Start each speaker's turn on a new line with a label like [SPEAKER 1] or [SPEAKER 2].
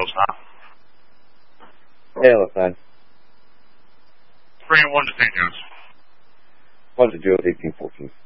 [SPEAKER 1] Girls, huh?
[SPEAKER 2] Yeah, left 9.
[SPEAKER 1] Spraying 1 to St. Joe's.
[SPEAKER 2] 1 to Joe's, 1814.